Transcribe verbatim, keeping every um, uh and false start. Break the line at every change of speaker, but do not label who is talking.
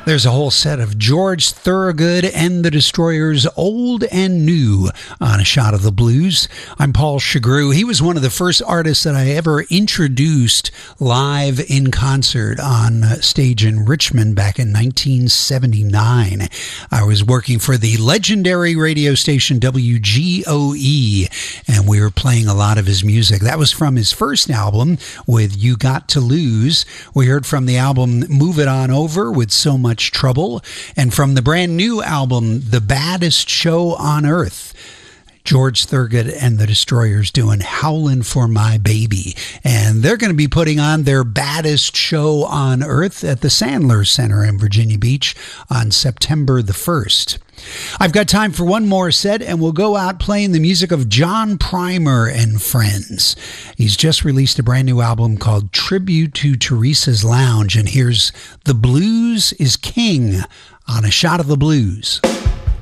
There's a whole set of George Thorogood and the Destroyers, old and new, on A Shot of the Blues. I'm Paul Chagru. He was one of the first artists that I ever introduced live in concert on stage in Richmond back in nineteen seventy-nine. I was working for the legendary radio station W G O E, and we were playing a lot of his music. That was from his first album with You Got to Lose. We heard from the album Move It On Over with So Much Trouble, and from the brand new album The Baddest Show on Earth, George Thorogood and the Destroyers doing Howlin' for My Baby. And they're going to be putting on their baddest show on earth at the Sandler Center in Virginia Beach on September the first. I've got time for one more set, and we'll go out playing the music of John Primer and Friends. He's just released a brand new album called Tribute to Teresa's Lounge, and here's The Blues is King on A Shot of the Blues.